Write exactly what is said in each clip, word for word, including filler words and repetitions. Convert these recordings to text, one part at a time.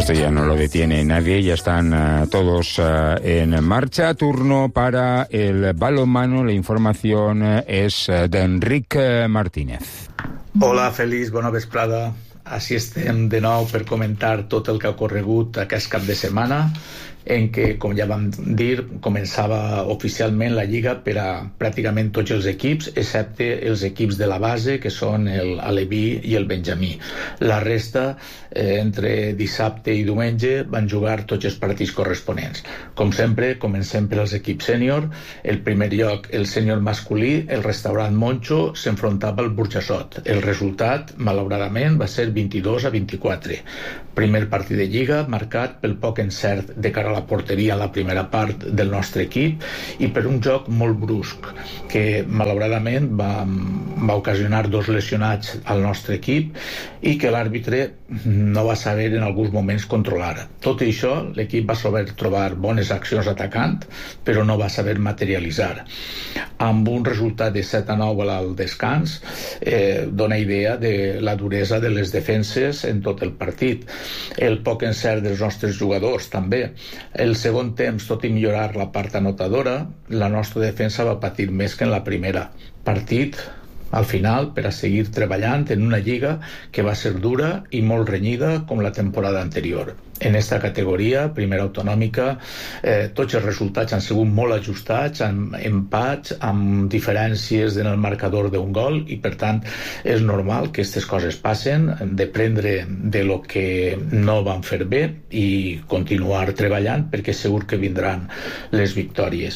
Esto ya no lo detiene nadie, ya están uh, todos uh, en marcha. Turno para el balonmano. La información uh, és uh, d'Enric Martínez. Hola, Félix, bona vesprada. Així estem de nou per comentar tot el que ha ocorregut aquest cap de setmana, en què, com ja vam dir, començava oficialment la Lliga per a pràcticament tots els equips, excepte els equips de la base, que són el Aleví i el Benjamí. La resta, eh, entre dissabte i diumenge, van jugar tots els partits corresponents. Com sempre, comencem per als equips sènior. El primer lloc, el sènior masculí, el restaurant Moncho, s'enfrontava al Burjassot. El resultat, malauradament, va ser vint-i-dos a vint-i-quatre. Primer partit de Lliga, marcat pel poc encert de cara a la porteria en la primera part del nostre equip i per un joc molt brusc que malauradament va, va ocasionar dos lesionats al nostre equip i que l'àrbitre no va saber en alguns moments controlar. Tot i això, l'equip va saber trobar bones accions atacant, però no va saber materialitzar. Amb un resultat de set a nou al descans, eh, dona idea de la duresa de les defenses en tot el partit. El poc encert dels nostres jugadors, també. El segon temps, tot i millorar la part anotadora, la nostra defensa va patir més que en la primera. Partit, al final, per a seguir treballant en una lliga que va ser dura i molt renyida com la temporada anterior. En esta categoria, primera autonòmica, eh, tots els resultats han sigut molt ajustats, amb empats, amb diferències en el marcador d'un gol i, per tant, és normal que aquestes coses passen, d'aprendre de lo que no van fer bé i continuar treballant perquè segur que vindran les victòries.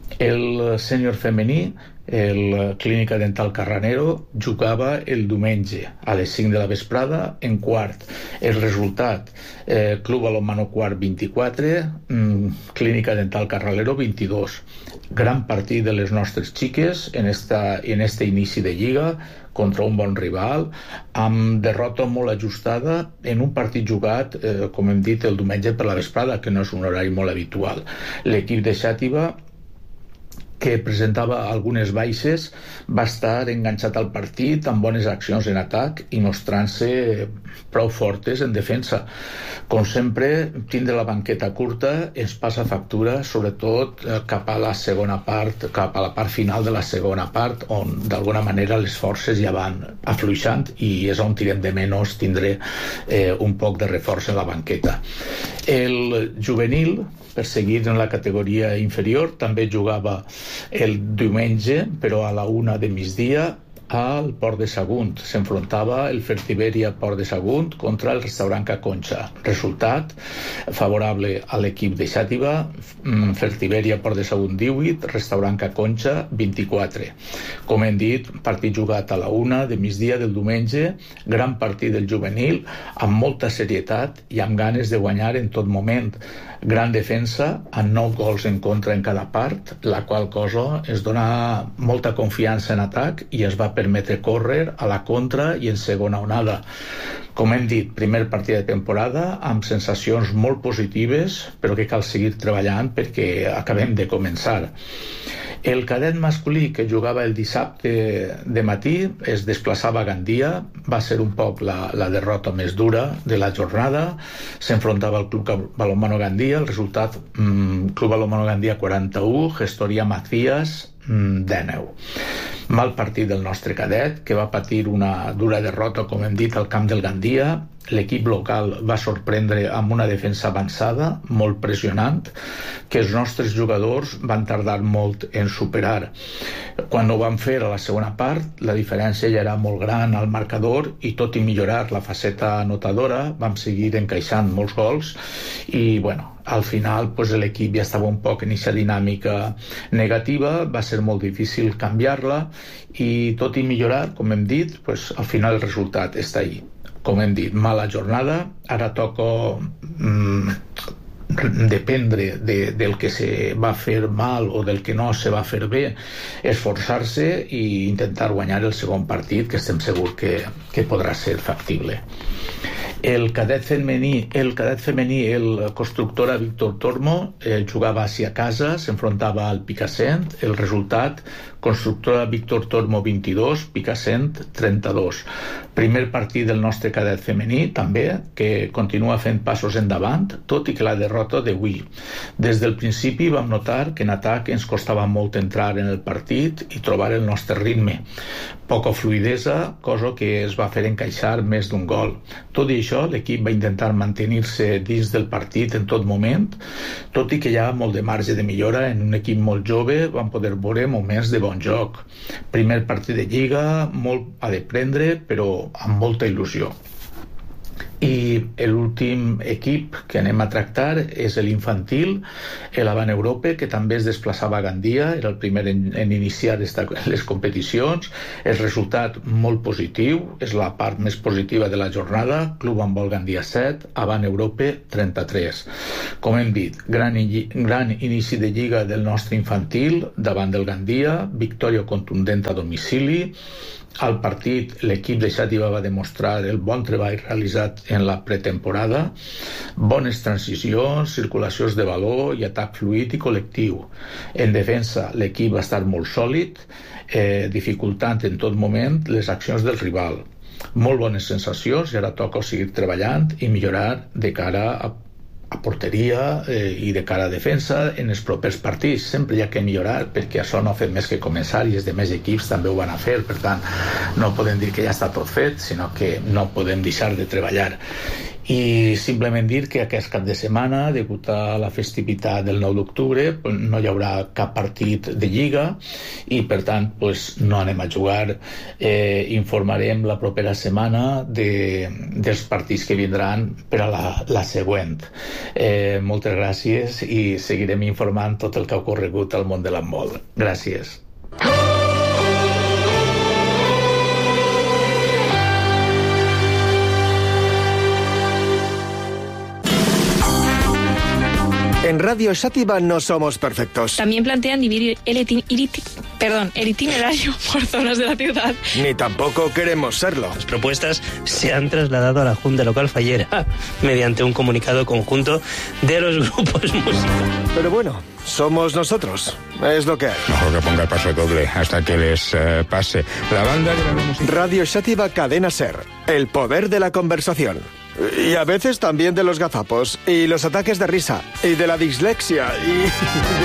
El sènior femení, el Clínica Dental Carranero, jugava el diumenge a les cinc de la vesprada en quart. El resultat, eh, Club Balonmano Quart vint-i-quatre, mm, Clínica Dental Carranero vint-i-dos. Gran partit de les nostres xiques en, esta, en este inici de Lliga contra un bon rival, amb derrota molt ajustada en un partit jugat, eh, com hem dit, el diumenge per la vesprada, que no és un horari molt habitual. L'equip de Xàtiva, que presentava algunes baixes, va estar enganxat al partit amb bones accions en atac i mostrant-se prou fortes en defensa. Com sempre, tindre la banqueta curta ens passa factura, sobretot cap a la segona part, cap a la part final de la segona part, on d'alguna manera les forces ja van afluixant i és on tirem de menys tindre eh, un poc de reforç en la banqueta. El juvenil, per seguir en la categoria inferior, també jugava el diumenge, però a la una de migdia, al Port de Sagunt. S'enfrontava el Fertiberia Port de Sagunt contra el restaurant Ca Concha. Resultat favorable a l'equip de Xàtiva, Fertiberia Port de Sagunt divuit, restaurant Ca Concha vint-i-quatre. Com hem dit, partit jugat a la una de migdia del diumenge, gran partit del juvenil, amb molta serietat i amb ganes de guanyar en tot moment. Gran defensa, amb nou gols en contra en cada part, la qual cosa es dona molta confiança en atac i es va permetre córrer a la contra i en segona onada. Com hem dit, primer partit de temporada amb sensacions molt positives, però que cal seguir treballant perquè acabem de començar. El cadet masculí, que jugava el dissabte de matí, es desplaçava a Gandia, va ser un poc la, la derrota més dura de la jornada, s'enfrontava al Club Balonmano Gandia, el resultat, mm, Club Balonmano Gandia quaranta-u, Gestoria Macías dinou. Mal partit del nostre cadet, que va patir una dura derrota, com hem dit, al camp del Gandia. L'equip local va sorprendre amb una defensa avançada, molt pressionant, que els nostres jugadors van tardar molt en superar. Quan ho van fer a la segona part, la diferència ja era molt gran al marcador i tot i millorar la faceta anotadora, vam seguir encaixant molts gols i, bueno, al final pues, l'equip ja estava un poc en aquesta dinàmica negativa, va ser molt difícil canviar-la i tot i millorar, com hem dit, pues, al final el resultat està ahí. Com hem dit, mala jornada, ara toca mm, dependre de, del que se va fer mal o del que no se va fer bé, esforçar-se i intentar guanyar el segon partit, que estem segurs que, que podrà ser factible. El cadet femení, el cadet femení, el constructora Víctor Tormo, eh, jugava hacia casa, s'enfrontava al Picassent. El resultat, Constructora Víctor Tormo vint-i-dos, Picassent trenta-dos. Primer partit del nostre cadet femení, també, que continua fent passos endavant, tot i que la derrota d'avui. Des del principi vam notar que en atac ens costava molt entrar en el partit i trobar el nostre ritme. Poca fluidesa, cosa que es va fer encaixar més d'un gol. Tot i això, l'equip va intentar mantenir-se dins del partit en tot moment, tot i que hi ha molt de marge de millora en un equip molt jove, vam poder veure moments de bon joc. Primer partit de Lliga, molt a de prendre, però amb molta il·lusió. I l'últim equip que anem a tractar és l'infantil, l'Avant Europa, que també es desplaçava a Gandia, era el primer en, en iniciar esta, les competicions. El resultat molt positiu, és la part més positiva de la jornada. Club Handbol Gandia set, Avant Europa trenta-tres. Com hem dit, gran, gran inici de lliga del nostre infantil davant del Gandia, victòria contundent a domicili. Al partit, l'equip de Xàtiva va demostrar el bon treball realitzat en la pretemporada, bones transicions, circulacions de valor i atac fluid i col·lectiu. En defensa, l'equip va estar molt sòlid, eh, dificultant en tot moment les accions del rival. Molt bones sensacions i ara toca seguir treballant i millorar de cara a a porteria eh, i de cara a defensa en els propers partits. Sempre hi ha que millorar perquè això no ha fet més que començar i els demés equips també ho van a fer, per tant no podem dir que ja està tot fet, sinó que no podem deixar de treballar. I simplement dir que aquest cap de setmana, degut a la festivitat del nou d'octubre, no hi haurà cap partit de Lliga i per tant pues, no anem a jugar. Eh, informarem la propera setmana de, dels partits que vindran per a la, la següent. Eh, moltes gràcies i seguirem informant tot el que ha ocorregut al món de l'handbol. Gràcies. En Radio Xàtiva no somos perfectos. También plantean dividir el, etin, iriti, perdón, el itinerario por zonas de la ciudad. Ni tampoco queremos serlo. Las propuestas se han trasladado a la Junta Local Fallera mediante un comunicado conjunto de los grupos musicales. Pero bueno, somos nosotros. Es lo que hay. Mejor que ponga el paso doble hasta que les uh, pase. La banda de la música. Radio Xàtiva Cadena Ser. El poder de la conversación. Y a veces también de los gazapos, y los ataques de risa, y de la dislexia, y...